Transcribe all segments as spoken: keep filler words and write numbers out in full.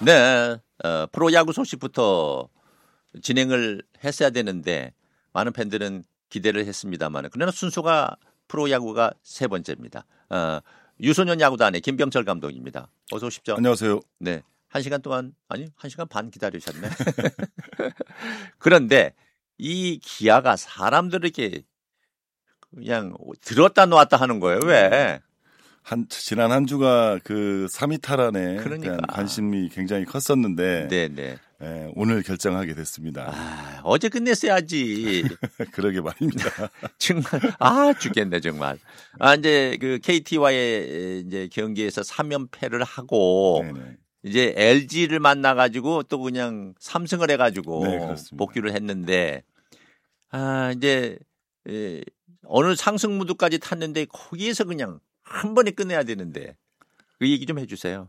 네, 어, 프로야구 소식부터 진행을 했어야 되는데 많은 팬들은 기대를 했습니다만 그러나 순서가 프로야구가 세 번째입니다. 어, 유소년 야구단의 김병철 감독입니다. 어서 오십시오. 안녕하세요. 네, 한 시간 동안 아니 한 시간 반 기다리셨네. 그런데 이 기아가 사람들에게 그냥 들었다 놓았다 하는 거예요. 왜? 한 지난 한 주가 그 삼 위 탈환에 그러니까. 대한 관심이 굉장히 컸었는데 네네. 예, 오늘 결정하게 됐습니다. 아, 어제 끝냈어야지. 그러게 말입니다. 정말 아 죽겠네 정말. 아 이제 그 케이티와의 이제 경기에서 삼 연패를 하고 네네. 이제 엘지를 만나 가지고 또 그냥 삼 승을 해 가지고 네, 복귀를 했는데 아 이제 에, 어느 상승 무드까지 탔는데 거기에서 그냥 한 번에 끝내야 되는데 그 얘기 좀 해주세요.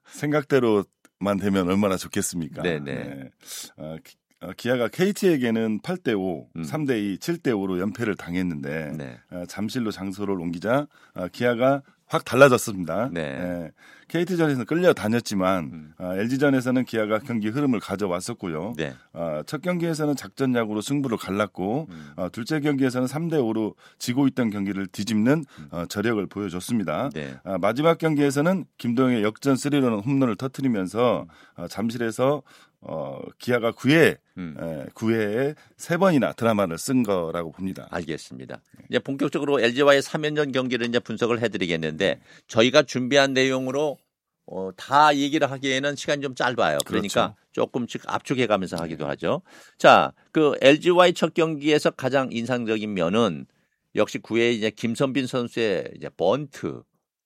생각대로만 되면 얼마나 좋겠습니까? 네네. 네. 어, 기, 어, 기아가 케이티에게는 팔 대 오, 음. 삼 대 이, 칠 대 오로 연패를 당했는데 네. 어, 잠실로 장소를 옮기자 어, 기아가 확 달라졌습니다. 네. 예, 케이티전에서는 끌려다녔지만 음. 어, 엘지전에서는 기아가 경기 흐름을 가져왔었고요. 네. 어, 첫 경기에서는 작전 야구로 승부를 갈랐고 음. 어, 둘째 경기에서는 삼 대 오로 지고 있던 경기를 뒤집는 어, 저력을 보여줬습니다. 네. 어, 마지막 경기에서는 김도영의 역전 스리런 홈런을 터뜨리면서 어, 잠실에서 어, 기아가 구 회, 음. 에, 구 회에 세 번이나 드라마를 쓴 거라고 봅니다. 알겠습니다. 이제 본격적으로 엘지와의 삼 연전 경기를 이제 분석을 해드리겠는데 저희가 준비한 내용으로 어, 다 얘기를 하기에는 시간이 좀 짧아요. 그러니까 그렇죠. 조금씩 압축해가면서 하기도 하죠. 자, 그 엘지와의 첫 경기에서 가장 인상적인 면은 역시 구 회 이제 김선빈 선수의 이제 번트.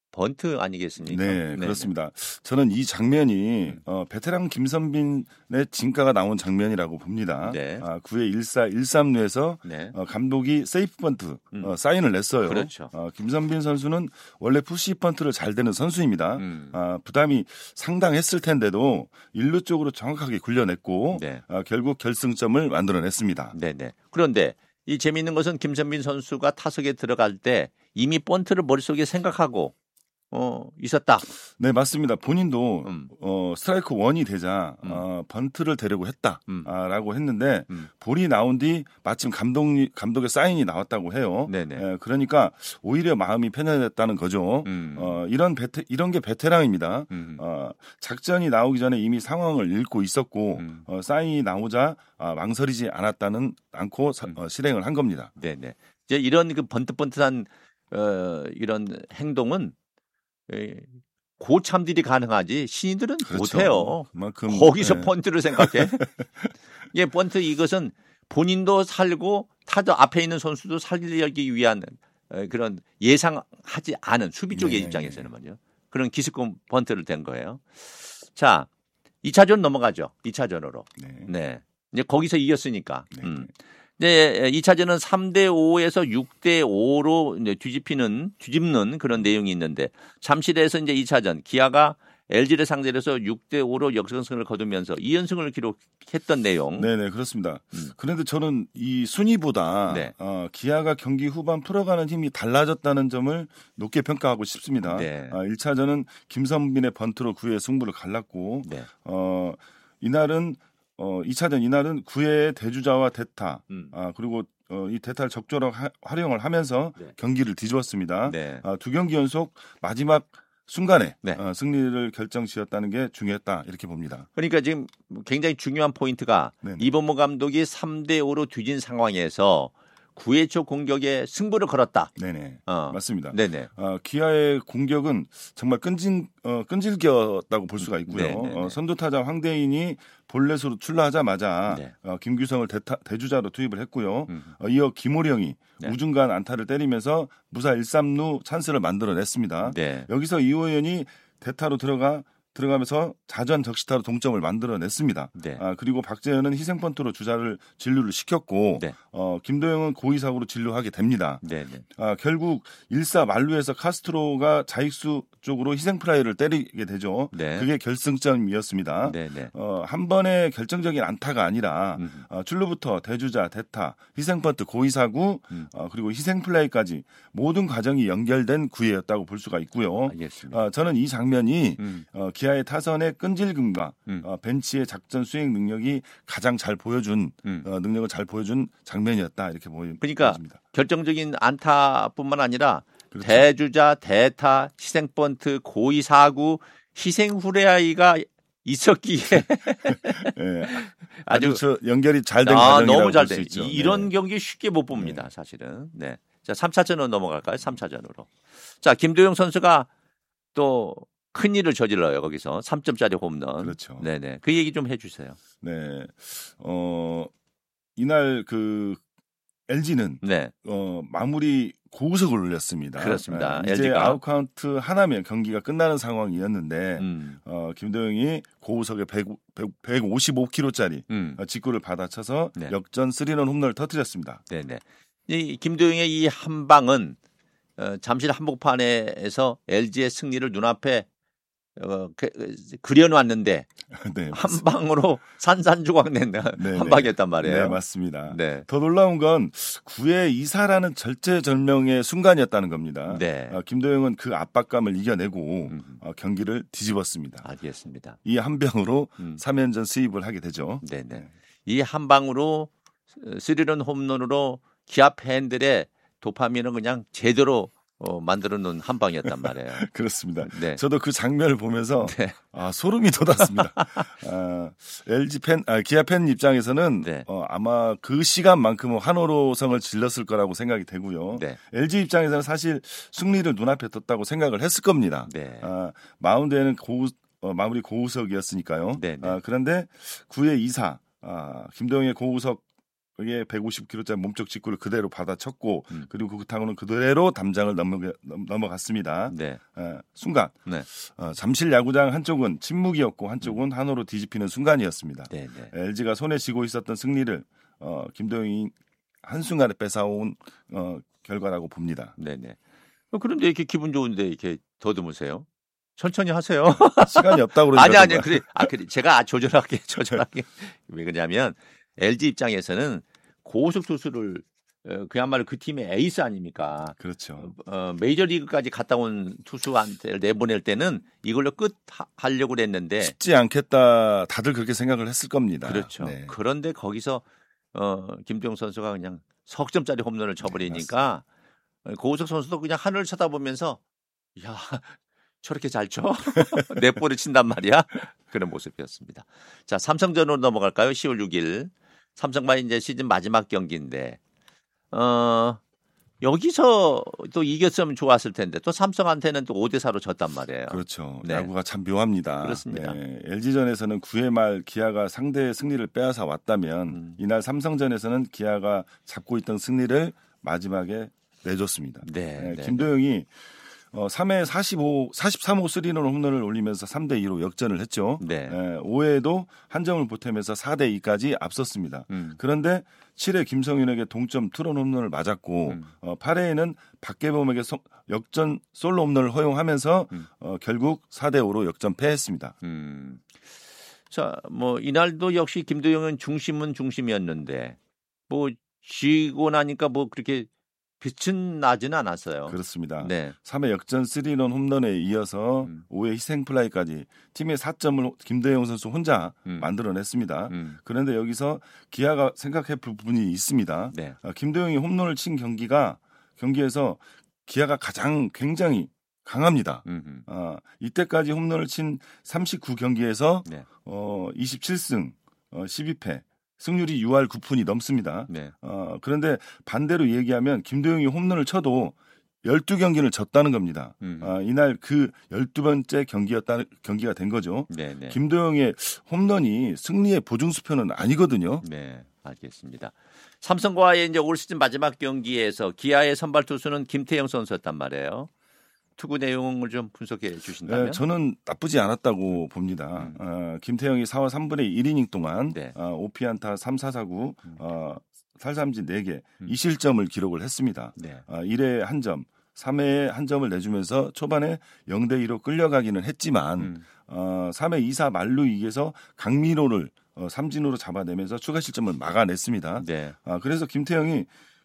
번트 아니겠습니까? 네, 네네. 그렇습니다. 저는 이 장면이 어, 베테랑 김선빈의 진가가 나온 장면이라고 봅니다. 네. 아, 구 회 일 사 일 삼루에서 네. 어, 감독이 세이프 번트 음. 어, 사인을 냈어요. 그렇죠. 어, 김선빈 선수는 원래 푸시 번트를 잘 되는 선수입니다. 음. 아, 부담이 상당했을 텐데도 일루 쪽으로 정확하게 굴려냈고 네. 아, 결국 결승점을 만들어냈습니다. 네네. 그런데 이 재미있는 것은 김선빈 선수가 타석에 들어갈 때 이미 번트를 머릿속에 생각하고 어, 있었다. 네, 맞습니다. 본인도 음. 어, 스트라이크 원이 되자 음. 어, 번트를 대려고 했다라고 음. 했는데 음. 볼이 나온 뒤 마침 감독 감독의 사인이 나왔다고 해요. 네네. 에, 그러니까 오히려 마음이 편해졌다는 거죠. 음. 어, 이런 베테, 이런 게 베테랑입니다. 음. 어, 작전이 나오기 전에 이미 상황을 읽고 있었고 음. 어, 사인이 나오자 아, 망설이지 않았다는 않고 사, 음. 어, 실행을 한 겁니다. 네네. 이제 이런 그 번트번트한 어, 이런 행동은 에, 고참들이 가능하지 신인들은 그렇죠. 못해요. 그만큼 거기서 네. 번트를 생각해. 예, 번트 이것은 본인도 살고 타자 앞에 있는 선수도 살리기 위한 에, 그런 예상하지 않은 수비 쪽의 네. 입장에서는 말이죠. 그런 기습공 번트를 댄 거예요. 자, 이 차전 넘어가죠. 이 차전으로. 네. 네. 이제 거기서 이겼으니까. 네. 음. 네, 이 차전은 삼 대 오에서 육 대 오로 이제 뒤집히는, 뒤집는 그런 내용이 있는데 잠실에서 이제 이 차전 기아가 엘지를 상대로 해서 육 대 오로 역전승을 거두면서 이 연승을 기록했던 내용. 네네, 그렇습니다. 음. 그런데 저는 이 순위보다 네. 어, 기아가 경기 후반 풀어가는 힘이 달라졌다는 점을 높게 평가하고 싶습니다. 네. 아, 일 차전은 김선빈의 번트로 구 회 승부를 갈랐고 네. 어, 이날은 어, 이 차전 이날은 구 회의 대주자와 대타 음. 아, 그리고 어, 이 대타를 적절하게 하, 활용을 하면서 네. 경기를 뒤집었습니다. 네. 아, 두 경기 연속 마지막 순간에 네. 어, 승리를 결정지었다는 게 중요했다 이렇게 봅니다. 그러니까 지금 굉장히 중요한 포인트가 네네. 이범호 감독이 삼 대 오로 뒤진 상황에서 구 회 초 공격에 승부를 걸었다. 네네. 어. 맞습니다. 네네. 어, 기아의 공격은 정말 끈질, 어, 끈질겼다고 볼 수가 있고요. 네네네. 어, 선두타자 황대인이 볼넷으로 출루하자마자 네. 어, 김규성을 대타, 대주자로 투입을 했고요. 음. 어, 이어 김호령이 네. 우중간 안타를 때리면서 무사 일, 삼루 찬스를 만들어냈습니다. 네. 여기서 이호연이 대타로 들어가 들어가면서 자전 적시타로 동점을 만들어냈습니다. 네. 아, 그리고 박재현은 희생번트로 주자를 진루를 시켰고 네. 어, 김도영은 고의사고로 진루하게 됩니다. 네. 네. 아, 결국 일 사 만루에서 카스트로가 자익수 쪽으로 희생플라이를 때리게 되죠. 네. 그게 결승점이었습니다. 네. 네. 어, 한 번의 결정적인 안타가 아니라 음. 어, 출루부터 대주자, 대타, 희생번트, 고의사구 음. 어, 그리고 희생플라이까지 모든 과정이 연결된 구회였다고 볼 수가 있고요. 알겠습니다. 어, 저는 이 장면이 음. 어, 기아의 타선의 끈질김과 음. 어, 벤치의 작전 수행 능력이 가장 잘 보여준 음. 어, 능력을 잘 보여준 장면이었다 이렇게 보입니다. 그러니까 결정적인 안타뿐만 아니라 그렇죠. 대주자, 대타, 희생번트, 고의 사구, 희생 후레아이가 있었기에 네, 아주, 아주 연결이 잘 된 아, 과정이라고 너무 잘 볼 수 돼. 있죠. 이런 네. 경기 쉽게 못 봅니다. 네. 사실은. 네. 자, 삼 차전으로 넘어갈까요? 삼 차전으로. 자, 김도영 선수가 또 큰 일을 저질러요. 거기서 삼 점짜리 홈런. 그렇죠. 네네. 그 얘기 좀 해주세요. 네. 어 이날 그 엘지는 네. 어 마무리 고우석을 올렸습니다. 그렇습니다. 네, 이제 엘지가. 아웃카운트 하나면 경기가 끝나는 상황이었는데 음. 어, 김도영이 고우석의 백, 백오십오 킬로미터짜리 음. 직구를 받아쳐서 네. 역전 쓰리런 홈런을 터뜨렸습니다. 네네. 이 김도영의 이 한 방은 어, 잠실 한복판에서 엘지의 승리를 눈앞에 어, 그, 그려놨는데 네, 한 방으로 산산조각 낸 한 방이었단 말이에요. 네, 맞습니다. 네. 더 놀라운 건 구회 이사라는 절체절명의 순간이었다는 겁니다. 네. 어, 김도영은 그 압박감을 이겨내고 음. 어, 경기를 뒤집었습니다. 알겠습니다. 이 한 방으로 음. 삼 연전 수입을 하게 되죠. 네네. 네. 이 한 방으로 스리런 홈런으로 기아 팬들의 도파민은 그냥 제대로 어, 만들어 놓은 한 방이었단 말이에요. 그렇습니다. 네. 저도 그 장면을 보면서 네. 아, 소름이 돋았습니다. 아, 엘지 팬, 아, 기아 팬 입장에서는 네. 어, 아마 그 시간만큼은 환호로성을 질렀을 거라고 생각이 되고요. 네. 엘지 입장에서는 사실 승리를 눈앞에 뒀다고 생각을 했을 겁니다. 네. 아, 마운드에는 고우, 어, 마무리 고우석이었으니까요. 네, 네. 아, 그런데 구회 이사 아, 김도영의 고우석 이게 백오십 킬로미터짜리 몸쪽 직구를 그대로 받아쳤고 음. 그리고 그 타구는 그대로 담장을 넘어가, 넘어갔습니다. 네. 어, 순간 네. 어, 잠실 야구장 한쪽은 침묵이었고 한쪽은 한호로 뒤집히는 순간이었습니다. 네, 네. 엘지가 손에 쥐고 있었던 승리를 어, 김도영이 한순간에 뺏어온 어, 결과라고 봅니다. 네, 네. 그런데 이렇게 기분 좋은데 이렇게 더듬으세요? 천천히 하세요. 시간이 없다고 그러니까. 아니 아니 그래. 아 그래. 제가 조절하게 조절하게 왜 그러냐면 엘지 입장에서는 고우석 투수를 어, 그야말로 그 팀의 에이스 아닙니까? 그렇죠. 어, 메이저리그까지 갔다 온 투수한테 내보낼 때는 이걸로 끝 하, 하려고 그랬는데 쉽지 않겠다. 다들 그렇게 생각을 했을 겁니다. 그렇죠. 네. 그런데 거기서 어, 김도영 선수가 그냥 석점짜리 홈런을 쳐버리니까 네, 고우석 선수도 그냥 하늘을 쳐다보면서 야 저렇게 잘 쳐? 내 볼을 친단 말이야? 그런 모습이었습니다. 자, 삼성전으로 넘어갈까요? 시월 육일. 삼성과 이제 시즌 마지막 경기인데, 어, 여기서 또 이겼으면 좋았을 텐데, 또 삼성한테는 또 오 대 사로 졌단 말이에요. 그렇죠. 네. 야구가 참 묘합니다. 그렇습니다. 네. 엘지전에서는 구 회 말 기아가 상대의 승리를 빼앗아 왔다면, 음. 이날 삼성전에서는 기아가 잡고 있던 승리를 마지막에 내줬습니다. 네, 네, 네. 김도영이 어, 삼 회 사십오, 사십삼 호 쓰리런 홈런을 올리면서 삼 대 이로 역전을 했죠. 네. 예, 오 회에도 한 점을 보태면서 사 대 이까지 앞섰습니다. 음. 그런데 칠 회 김성윤에게 동점 투런 홈런을 맞았고 음. 어, 팔 회에는 박계범에게 소, 역전 솔로 홈런을 허용하면서 음. 어, 결국 사 대 오로 역전패했습니다. 음. 자, 뭐 이날도 역시 김도영은 중심은 중심이었는데 뭐 지고 나니까 뭐 그렇게 빛은 나지는 않았어요. 그렇습니다. 네. 삼 회 역전 쓰리런 홈런에 이어서 음. 오 회 희생플라이까지 팀의 사 점을 김도영 선수 혼자 음. 만들어냈습니다. 음. 그런데 여기서 기아가 생각해 볼 부분이 있습니다. 네. 어, 김도영이 홈런을 친 경기가 경기에서 기아가 가장 굉장히 강합니다. 음. 어, 이때까지 홈런을 친 삼십구 경기에서 네. 어, 이십칠 승 어, 십이 패 승률이 육 할 구 푼이 넘습니다. 네. 어, 그런데 반대로 얘기하면 김도영이 홈런을 쳐도 열두 경기를 졌다는 겁니다. 음. 어, 이날 그 열두 번째 경기였다, 경기가 된 거죠. 네, 네. 김도영의 홈런이 승리의 보증수표는 아니거든요. 네, 알겠습니다. 삼성과의 이제 올 시즌 마지막 경기에서 기아의 선발 투수는 김태형 선수였단 말이에요. 투구 내용을 좀 분석해 주신다면? 네, 저는 나쁘지 않았다고 봅니다. 음. 어, 김태형이 사 와 삼 분의 일 이닝 동안 네. 어, 오 피안타 삼 사사구 음. 어, 탈삼진 네 개, 음. 이 실점을 기록을 했습니다. 네. 어, 일 회에 한 점, 삼 회에 한 점을 내주면서 초반에 영 대 이로 끌려가기는 했지만 음. 어, 삼 회 이 사 만루 이기에서 강민호를 어, 삼진으로 잡아내면서 추가 실점을 막아냈습니다. 네. 아, 그래서 김태형이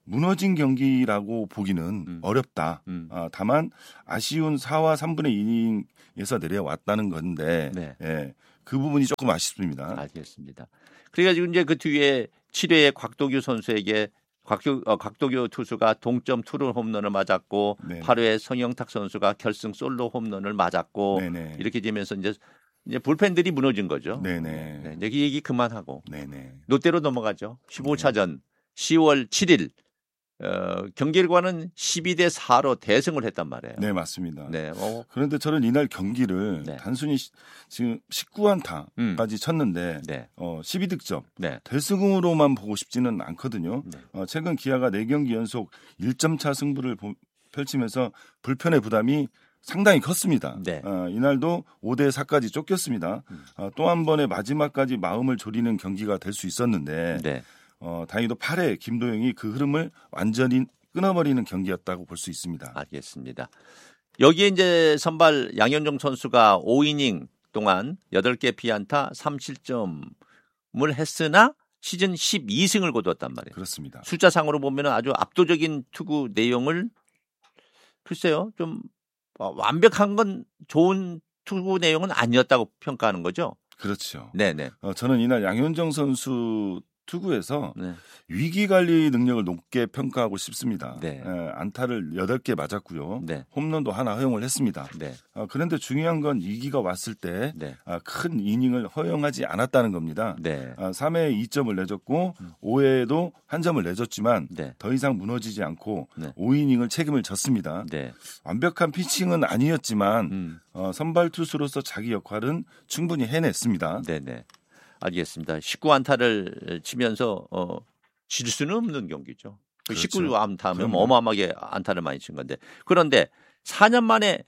무너진 경기라고 보기는 음. 어렵다. 음. 아, 다만 아쉬운 사와 삼분의 이닝에서 내려왔다는 건데 네. 예, 그 부분이 조금 아쉽습니다. 알겠습니다. 그래가지고 이제 그 뒤에 칠 회에 곽도규 선수에게 곽도, 어, 곽도규 투수가 동점 투런 홈런을 맞았고 네네. 팔 회에 성영탁 선수가 결승 솔로 홈런을 맞았고 네네. 이렇게 되면서 이제 이제 불펜들이 무너진 거죠. 네네. 네, 이제 이 얘기 그만하고 네네. 롯데로 넘어가죠. 십오 차전 시월 칠일 어, 경기일과는 십이 대 사로 대승을 했단 말이에요. 네, 맞습니다. 네, 어, 그런데 저는 이날 경기를 네. 단순히 시, 지금 십구 안타까지 음. 쳤는데 네, 어, 십이 득점 네, 대승으로만 보고 싶지는 않거든요. 네. 어, 최근 기아가 네 경기 연속 일 점 차 승부를 보, 펼치면서 불펜의 부담이 상당히 컸습니다. 네. 어, 이날도 오 대 사까지 쫓겼습니다. 음. 어, 또 한 번의 마지막까지 마음을 졸이는 경기가 될 수 있었는데 네. 어, 다행히도 팔 회 김도영이 그 흐름을 완전히 끊어버리는 경기였다고 볼 수 있습니다. 알겠습니다. 여기에 이제 선발 양현종 선수가 오 이닝 동안 여덟 개 피안타 삼 실점을 했으나 시즌 십이 승을 거두었단 말이에요. 그렇습니다. 숫자상으로 보면 아주 압도적인 투구 내용을 글쎄요 좀 완벽한 건 좋은 투구 내용은 아니었다고 평가하는 거죠. 그렇죠. 네네. 어, 저는 이날 양현종 선수 투구에서 네. 위기 관리 능력을 높게 평가하고 싶습니다. 네. 에, 안타를 여덟 개 맞았고요. 네. 홈런도 하나 허용을 했습니다. 네. 어, 그런데 중요한 건 위기가 왔을 때 네. 큰 이닝을 허용하지 않았다는 겁니다. 네. 아, 삼 회에 이 점을 내줬고 음. 오 회에도 한 점을 내줬지만 네. 더 이상 무너지지 않고 네. 오 이닝을 책임을 졌습니다. 네. 완벽한 피칭은 아니었지만 음. 어, 선발 투수로서 자기 역할은 충분히 해냈습니다. 네네. 알겠습니다. 십구 안타를 치면서 어, 질 수는 없는 경기죠. 그렇죠. 십구 안타면 그럼요. 어마어마하게 안타를 많이 친 건데 그런데 사 년 만에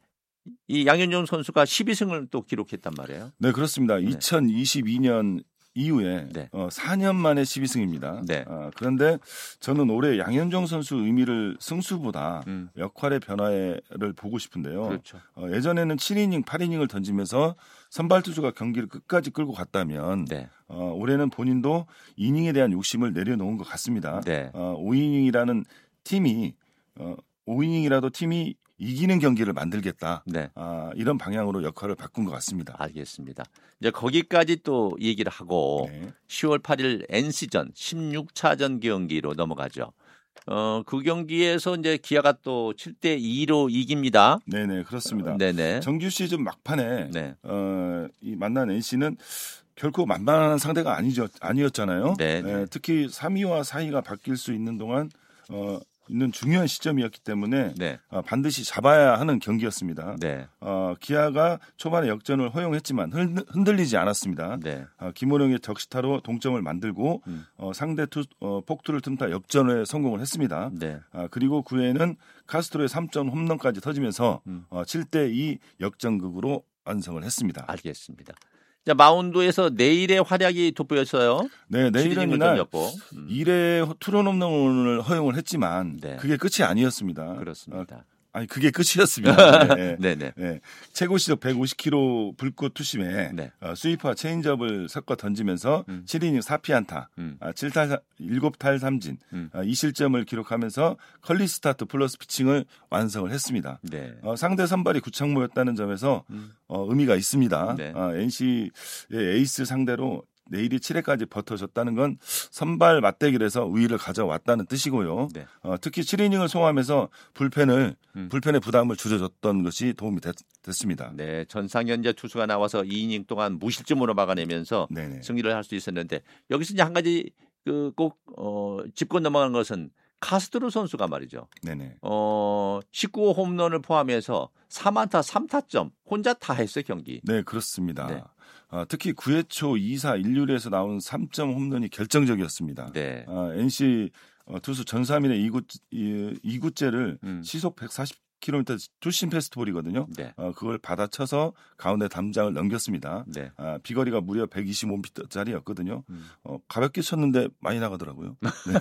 이 양현종 선수가 십이 승을 또 기록했단 말이에요. 네, 그렇습니다. 네. 이천이십이 년 이후에 네. 어, 사 년 만에 십이 승입니다. 네. 어, 그런데 저는 올해 양현종 선수 의미를 승수보다 음. 역할의 변화를 보고 싶은데요. 그렇죠. 어, 예전에는 칠 이닝, 팔 이닝을 던지면서 선발 투수가 경기를 끝까지 끌고 갔다면 네. 어, 올해는 본인도 이닝에 대한 욕심을 내려놓은 것 같습니다. 네. 어, 오 이닝이라는 팀이 어, 오 이닝이라도 팀이 이기는 경기를 만들겠다. 네. 아, 이런 방향으로 역할을 바꾼 것 같습니다. 알겠습니다. 이제 거기까지 또 얘기를 하고 네. 시월 팔일 엔씨전 십육 차전 경기로 넘어가죠. 어, 그 경기에서 이제 기아가 또 칠 대 이로 이깁니다. 네네, 그렇습니다. 네네. 정규 시즌 막판에 네. 어, 이 만난 엔씨는 결코 만만한 상대가 아니죠, 아니었잖아요. 네, 네. 에, 특히 삼 위와 사 위가 바뀔 수 있는 동안 어, 있는 중요한 시점이었기 때문에 네. 어, 반드시 잡아야 하는 경기였습니다. 네. 어, 기아가 초반에 역전을 허용했지만 흔들, 흔들리지 않았습니다. 네. 어, 김원영의 적시타로 동점을 만들고 음. 어, 상대 투, 어, 폭투를 틈타 역전에 성공을 했습니다. 네. 아, 그리고 그 해에는 카스트로의 삼 점 홈런까지 터지면서 음. 어, 칠 대 이 역전극으로 완성을 했습니다. 알겠습니다. 자, 마운드에서 내일의 활약이 돋보였어요. 네, 내일은 이날 음. 일 회 투런 홈런을 허용을 했지만 네. 그게 끝이 아니었습니다. 그렇습니다. 어, 아니 그게 끝이었습니다. 네. 네네. 네. 최고 시속 백오십 킬로미터 불꽃 투심에 네. 어, 스위퍼와 체인지업을 섞어 던지면서 음. 칠 이닝 사 피안타, 음. 아, 칠 탈 일곱 탈삼진, 음. 아, 이 실점을 기록하면서 컬리 스타트 플러스 피칭을 완성을 했습니다. 네. 어, 상대 선발이 구창모였다는 점에서 음. 어, 의미가 있습니다. 네. 어, 엔씨의 에이스 상대로 내일이 칠 회까지 버텨줬다는 건 선발 맞대결에서 우위를 가져왔다는 뜻이고요. 네. 어, 특히 칠 이닝을 소화하면서 불펜을 음. 불펜의 부담을 줄여줬던 것이 도움이 됐, 됐습니다. 네, 전상현재 투수가 나와서 이 이닝 동안 무실점으로 막아내면서 네네. 승리를 할 수 있었는데 여기서 이제 한 가지 그 꼭 어, 짚고 넘어간 것은 카스트로 선수가 말이죠. 네네. 어, 십구 호 홈런을 포함해서 삼 안타 삼 타점 혼자 다 했어요 경기. 네, 그렇습니다. 네. 어, 특히 구 회 초 이 사 일 루에서 나온 삼 점 홈런이 결정적이었습니다. 네. 어, 엔씨 어, 투수 전삼인의 이구, 이, 이구째를 음. 시속 백사십 킬로미터 투심 패스트볼이거든요. 네. 어, 그걸 받아쳐서 가운데 담장을 넘겼습니다. 네. 아, 비거리가 무려 백이십오 미터짜리였거든요. 음. 어, 가볍게 쳤는데 많이 나가더라고요.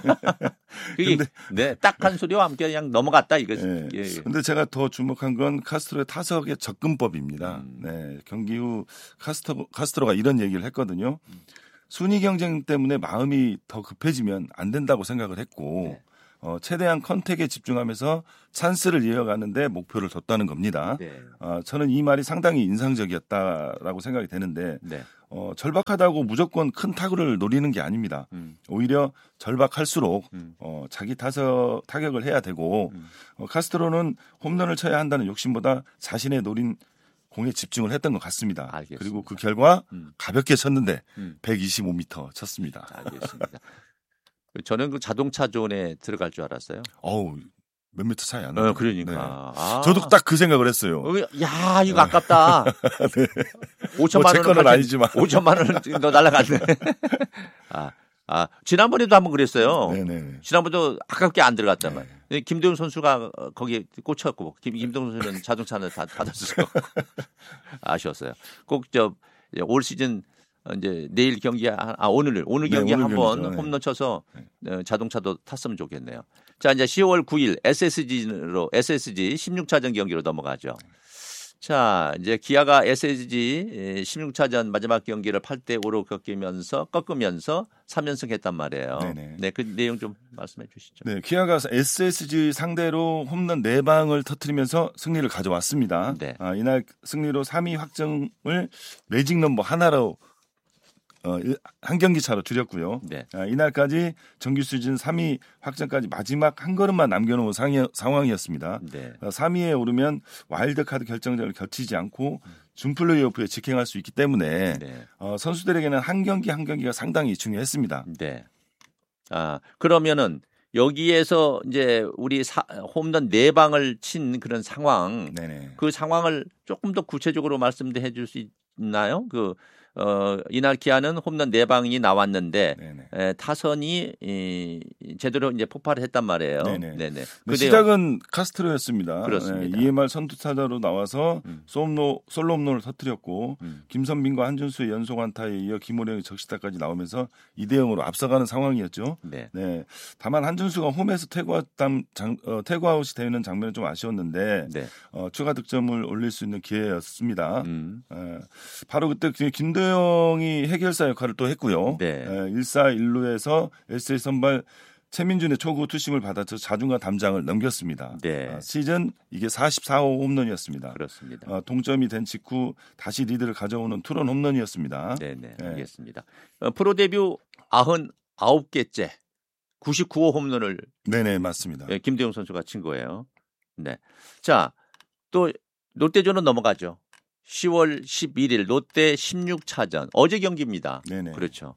그게 근데- 네, 딱 한 소리와 함께 그냥 넘어갔다 이거지. 예. 예. 예. 근데 제가 더 주목한 건 카스트로의 타석의 접근법입니다. 음. 네, 경기 후 카스트로, 카스트로가 이런 얘기를 했거든요. 순위 경쟁 때문에 마음이 더 급해지면 안 된다고 생각을 했고 네. 어, 최대한 컨택에 집중하면서 찬스를 이어가는데 목표를 뒀다는 겁니다. 네. 어, 저는 이 말이 상당히 인상적이었다라고 생각이 되는데 네. 어, 절박하다고 무조건 큰 타구를 노리는 게 아닙니다. 음. 오히려 절박할수록 음. 어, 자기 타석 타격을 해야 되고 음. 어, 카스트로는 홈런을 쳐야 한다는 욕심보다 자신의 노린 공에 집중을 했던 것 같습니다. 알겠습니다. 그리고 그 결과 음. 가볍게 쳤는데 음. 백이십오 미터 쳤습니다. 알겠습니다. 저는 그 자동차 존에 들어갈 줄 알았어요. 어우, 몇 미터 차이 안 나요. 어, 그러니까. 네. 아. 저도 딱 그 생각을 했어요. 어, 야, 이거 아깝다. 네. 오천만 뭐 제 거는 아니지만. 오천만 원은 더 날라갔네. 아, 아, 지난번에도 한번 그랬어요. 네네. 지난번도 아깝게 안 들어갔단 네. 말이에요. 김도영 선수가 거기에 꽂혔고, 김, 김도영 선수는 자동차는 다 받았을 거 아쉬웠어요. 꼭 저 올 시즌 이제 내일 경기 아 오늘 오늘 경기 네, 오늘 한번 경기죠. 네. 홈런 쳐서 어, 자동차도 탔으면 좋겠네요. 자, 이제 시월 구일 에스에스지로 에스에스지 십육 차전 경기로 넘어가죠. 자, 이제 기아가 에스에스지 십육 차전 마지막 경기를 팔 대 오로 꺾이면서 꺾으면서 삼 연승 했단 말이에요. 네네. 네, 그 내용 좀 말씀해 주시죠. 네, 기아가 에스에스지 상대로 홈런 네 방을 터뜨리면서 승리를 가져왔습니다. 네. 아, 이날 승리로 삼 위 확정을 매직 넘버 하나로 어, 한 경기 차로 줄였고요. 네. 아, 이날까지 정규 시즌 삼 위 확정까지 마지막 한 걸음만 남겨놓은 상이, 상황이었습니다. 네. 어, 삼 위에 오르면 와일드카드 결정전을 겹치지 않고 준플레이오프에 직행할 수 있기 때문에 네. 어, 선수들에게는 한 경기 한 경기가 상당히 중요했습니다. 네. 아, 그러면은 여기에서 이제 우리 사, 홈런 네 방을 친 그런 상황, 네네. 그 상황을 조금 더 구체적으로 말씀해 줄 수 있나요? 그 어, 이날 기아는 홈런 네 방이 나왔는데 에, 타선이 이, 제대로 이제 폭발을 했단 말이에요. 네네. 네네. 그 시작은 카스트로였습니다. 그렇습니다. 네, 이엠알 선두타자로 나와서 음. 솔로, 솔로 홈런을 터뜨렸고 음. 김선빈과 한준수의 연속 안타에 이어 김호령의 적시타까지 나오면서 이 대 영으로 앞서가는 상황이었죠. 네. 네. 다만 한준수가 홈에서 태그아웃, 장, 어, 태그아웃이 되는 장면은 좀 아쉬웠는데 네. 어, 추가 득점을 올릴 수 있는 기회였습니다. 음. 에, 바로 그때 김도영이 해결사 역할을 또 했고요. 네. 일 사 일 루에서 에스에이 선발 최민준의 초구 투심을 받아서 자중과 담장을 넘겼습니다. 네. 어, 시즌 이게 사십사 호 홈런이었습니다. 그렇습니다. 어, 동점이 된 직후 다시 리드를 가져오는 투런 홈런이었습니다. 네네. 네. 알겠습니다. 어, 프로 데뷔 구십구 개째 구십구 호 홈런을 네네 맞습니다. 예, 김대용 선수가 친 거예요. 네. 자, 또 롯데전은 넘어가죠. 시월 십일일 롯데 십육 차전 어제 경기입니다. 네네. 그렇죠.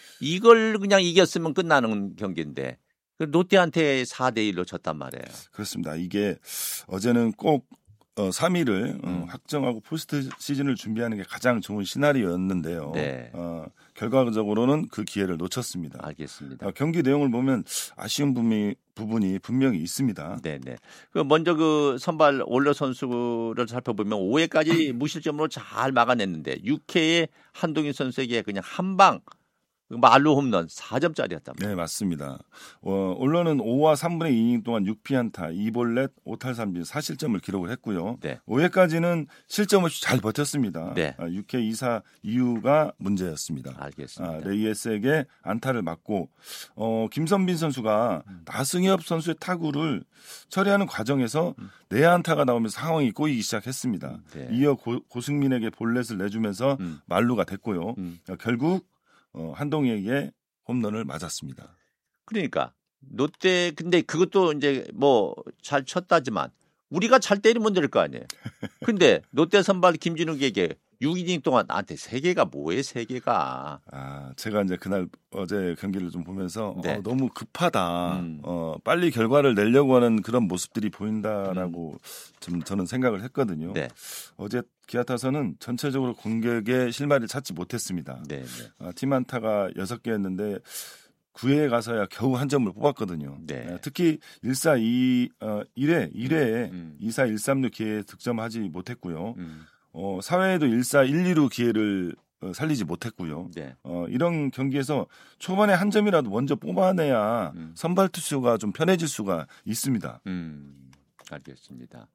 이걸 그냥 이겼으면 끝나는 경기인데 롯데한테 사 대 일로 졌단 말이에요. 그렇습니다. 이게 어제는 꼭 어, 삼 위를 어, 음. 확정하고 포스트 시즌을 준비하는 게 가장 좋은 시나리오였는데요. 네. 어, 결과적으로는 그 기회를 놓쳤습니다. 알겠습니다. 어, 경기 내용을 보면 아쉬운 부분이, 부분이 분명히 있습니다. 네네. 그 먼저 그 선발 올러 선수를 살펴보면 오 회까지 무실점으로 잘 막아냈는데 육 회에 한동희 선수에게 그냥 한 방 말루 홈런 사 점짜리였답니다. 네, 맞습니다. 어, 올러는 오와 삼분의 이 이닝 동안 육 피안타, 이 볼넷, 오 탈삼진, 사 실점을 기록을 했고요. 네. 오 회까지는 실점 없이 잘 버텼습니다. 네. 아, 육 회 이 사 이후가 문제였습니다. 알겠습니다. 아, 레이에스에게 안타를 맞고 어, 김선빈 선수가 음. 나승엽 선수의 타구를 처리하는 과정에서 음. 내야 안타가 나오면서 상황이 꼬이기 시작했습니다. 네. 이어 고, 고승민에게 볼넷을 내주면서 음. 만루가 됐고요. 음. 어, 결국 어, 한동희에게 홈런을 맞았습니다. 그러니까 롯데 근데 그것도 이제 뭐 잘 쳤다지만 우리가 잘 때리면 될 거 아니에요. 근데 롯데 선발 김진욱에게 육 이닝 동안 나한테 세 개가 뭐예요, 세 개가. 아, 제가 이제 그날 어제 경기를 좀 보면서 네. 어, 너무 급하다. 음. 어, 빨리 결과를 내려고 하는 그런 모습들이 보인다라고 좀 저는 생각을 했거든요. 네. 어제 기아 타선은 전체적으로 공격에 실마리를 찾지 못했습니다. 네, 네. 어, 팀 안타가 여섯 개였는데 구 회에 가서야 겨우 한 점을 뽑았거든요. 네. 어, 특히 일 사 이 어, 일 회 일 회에 음. 이 사 일 삼루 기회에 득점하지 못했고요. 음. 어, 사 회에도 일 사 일 이루 기회를 어, 살리지 못했고요. 네. 어, 이런 경기에서 초반에 한 점이라도 먼저 뽑아내야 음. 선발 투수가 좀 편해질 수가 있습니다. 음. 알겠습니다.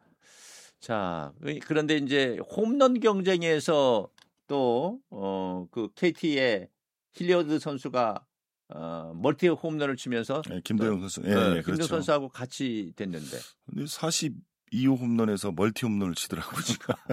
자, 그런데 이제 홈런 경쟁에서 또 어, 그 케이티의 힐리어드 선수가 어, 멀티 홈런을 치면서 네, 김도영 선수, 예, 어, 예, 김도영 그렇죠. 선수하고 같이 됐는데. 근데 사십이 호 홈런에서 멀티 홈런을 치더라고요.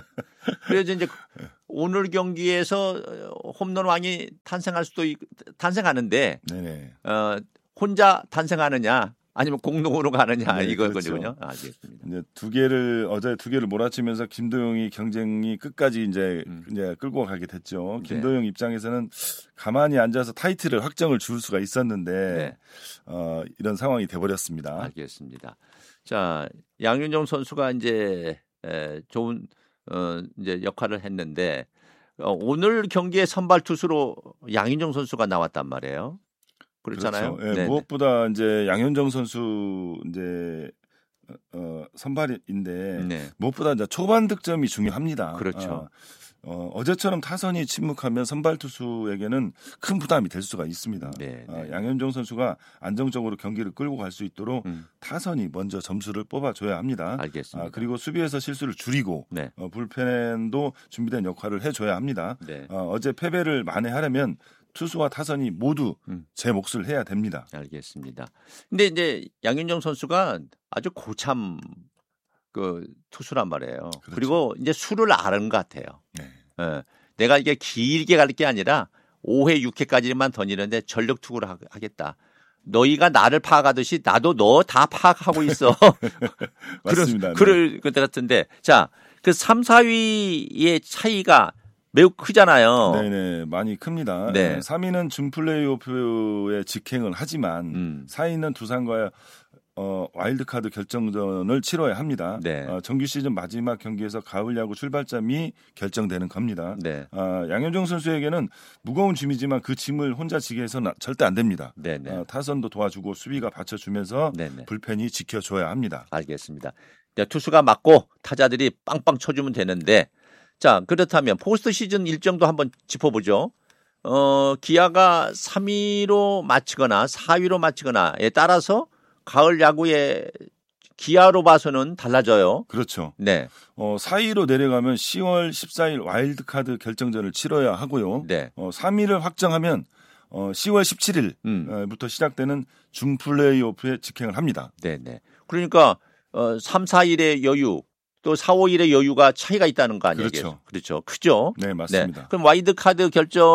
그래서 이제 오늘 경기에서 홈런 왕이 탄생할 수도 있, 탄생하는데 네네. 어, 혼자 탄생하느냐 아니면 공동으로 가느냐 네, 이거거든요. 그렇죠. 아, 알겠습니다. 이제 두 개를 어제 두 개를 몰아치면서 김도영이 경쟁이 끝까지 이제 음. 이제 끌고 가게 됐죠. 네. 김도영 입장에서는 가만히 앉아서 타이틀을 확정을 줄 수가 있었는데 네. 어, 이런 상황이 돼버렸습니다. 알겠습니다. 자, 양윤종 선수가 이제 에, 좋은 어, 이제 역할을 했는데 어, 오늘 경기에 선발 투수로 양윤종 선수가 나왔단 말이에요. 그렇잖아요. 그렇죠. 예, 무엇보다 이제 양현종 선수 이제 어, 선발인데 네. 무엇보다 이제 초반 득점이 중요합니다. 그렇죠. 어, 어, 어제처럼 타선이 침묵하면 선발 투수에게는 큰 부담이 될 수가 있습니다. 네, 어, 네. 양현종 선수가 안정적으로 경기를 끌고 갈 수 있도록 음. 타선이 먼저 점수를 뽑아줘야 합니다. 알겠습니다. 아, 그리고 수비에서 실수를 줄이고 네. 어, 불펜도 준비된 역할을 해줘야 합니다. 네. 어, 어제 패배를 만회하려면 투수와 타선이 모두 음. 제 몫을 해야 됩니다. 알겠습니다. 근데 이제 양윤종 선수가 아주 고참 그 투수란 말이에요. 그렇죠. 그리고 이제 수를 아는 것 같아요. 네. 예. 내가 이게 길게 갈 게 아니라 오 회, 육 회까지만 던지는데 전력 투구를 하- 하겠다. 너희가 나를 파악하듯이 나도 너 다 파악하고 있어. 맞습니다. 그럴 것 같은데. 자, 그 삼, 사 위의 차이가 매우 크잖아요. 네네, 많이 큽니다. 네. 삼 위는 준 플레이오프에 직행을 하지만 음. 사 위는 두산과 어, 와일드카드 결정전을 치러야 합니다. 네. 어, 정규 시즌 마지막 경기에서 가을 야구 출발점이 결정되는 겁니다. 네. 어, 양현종 선수에게는 무거운 짐이지만 그 짐을 혼자 지게 해서는 절대 안 됩니다. 네네. 어, 타선도 도와주고 수비가 받쳐주면서 네네. 불펜이 지켜줘야 합니다. 알겠습니다. 네, 투수가 맞고 타자들이 빵빵 쳐주면 되는데, 자, 그렇다면 포스트 시즌 일정도 한번 짚어보죠. 어, 기아가 삼 위로 마치거나 사 위로 마치거나에 따라서 가을 야구의 기아로 봐서는 달라져요. 그렇죠. 네. 어, 사 위로 내려가면 시월 십사일 와일드카드 결정전을 치러야 하고요. 네. 어, 삼 위를 확정하면 어, 시월 십칠일부터 음. 시작되는 준 플레이오프에 직행을 합니다. 네, 네. 그러니까 어, 삼, 사 일의 여유 또 사, 오 일의 여유가 차이가 있다는 거 아니에요? 그렇죠. 그렇죠. 크죠? 네, 맞습니다. 네. 그럼 와일드카드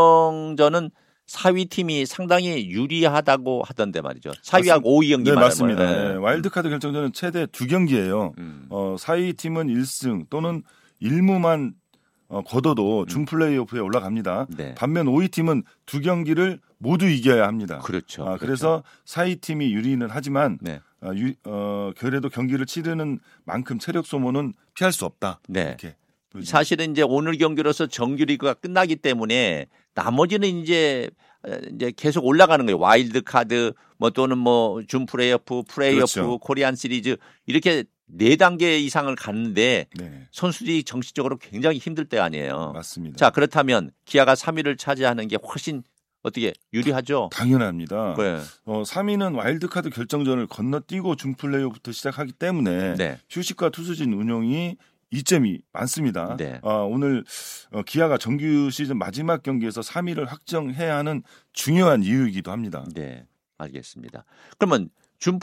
결정전은 사 위 팀이 상당히 유리하다고 하던데 말이죠. 사 위하고 오 위 경기 네, 말하는 맞습니다. 거예요. 네, 와일드카드 결정전은 최대 두 경기예요. 음. 어, 사 위 팀은 일 승 또는 일 무만 어, 거둬도 준 플레이오프에 올라갑니다. 네. 반면 오 위 팀은 두 경기를 모두 이겨야 합니다. 그렇죠. 아, 그렇죠. 그래서 사 위 팀이 유리는 하지만 네. 어, 유, 어, 그래도 경기를 치르는 만큼 체력 소모는 피할 수 없다. 네. 이렇게 보여집니다. 사실은 이제 오늘 경기로서 정규 리그가 끝나기 때문에 나머지는 이제 이제 계속 올라가는 거예요. 와일드 카드 뭐 또는 뭐 준 플레이오프, 플레이오프, 그렇죠. 코리안 시리즈 이렇게 네 단계 이상을 갔는데 네, 선수들이 정신적으로 굉장히 힘들 때 아니에요. 맞습니다. 자, 그렇다면 기아가 삼 위를 차지하는 게 훨씬 어떻게 유리하죠? 당연합니다. 네. 어, 삼 위는 와일드카드 결정전을 건너뛰고 준 플레이오프부터 시작하기 때문에 네. 휴식과 투수진 운용이 이점이 많습니다. 네. 어, 오늘 어, 기아가 정규 시즌 마지막 경기에서 삼 위를 확정해야 하는 중요한 이유이기도 합니다. 네, 알겠습니다. 그러면 준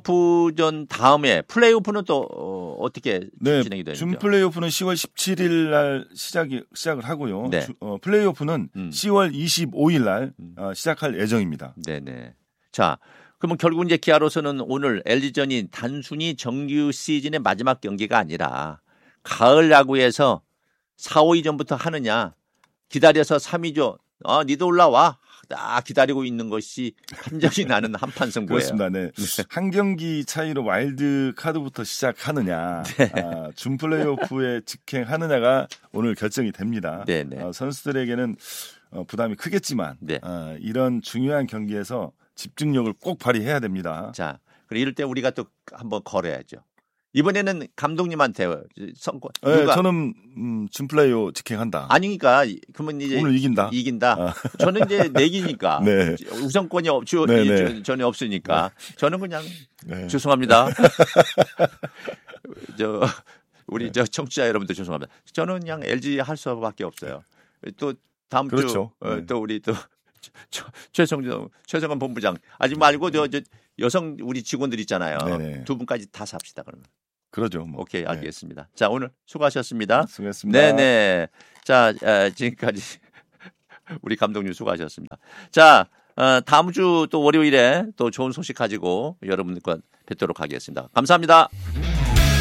플레이오프전 다음에 플레이오프는 또 어, 어떻게 네, 진행이 되는지요? 준 플레이오프는 시월 십칠일 날 시작이 시작을 하고요. 네. 주, 어, 플레이오프는 음. 시월 이십오일 날 음. 어, 시작할 예정입니다. 네네. 자, 그러면 결국 이제 기아로서는 오늘 엘지전이 단순히 정규 시즌의 마지막 경기가 아니라 가을 야구에서 사, 오 위 전부터 하느냐 기다려서 삼 위죠. 아, 니도 올라와. 딱 기다리고 있는 것이 한정이 나는 한판 승부예요. 그렇습니다. 네. 한 경기 차이로 와일드 카드부터 시작하느냐, 네. 아, 준 플레이오프에 직행하느냐가 오늘 결정이 됩니다. 네네. 어, 선수들에게는 어, 부담이 크겠지만 네. 어, 이런 중요한 경기에서 집중력을 꼭 발휘해야 됩니다. 자, 그리고 이럴 때 우리가 또 한번 걸어야죠. 이번에는 감독님한테 선거 네, 누가 저는 음, 준 플레이오 직행한다. 아니니까 그러면 이제 오늘 이긴다. 이긴다. 아. 저는 이제 내기니까 네. 우선권이 없, 주, 네, 네. 전혀 없으니까 저는 그냥 네. 죄송합니다. 저 우리 저 청취자 여러분들 죄송합니다. 저는 그냥 엘지 할 수밖에 없어요. 또 다음 그렇죠. 주 어, 네. 또 우리 또 최성정 최성관 본부장 아직 말고 저, 저 여성 우리 직원들 있잖아요. 네네. 두 분까지 다 삽시다 그러면. 그러죠. 뭐. 오케이 네. 알겠습니다. 자 오늘 수고하셨습니다. 수고했습니다. 네네. 자 에, 지금까지 우리 감독님 수고하셨습니다. 자 어, 다음 주 또 월요일에 또 좋은 소식 가지고 여러분들과 뵙도록 하겠습니다. 감사합니다.